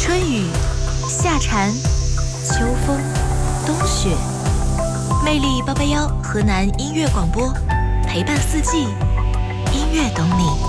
春雨、夏蝉、秋风、冬雪，魅力881河南音乐广播，陪伴四季，音乐懂你。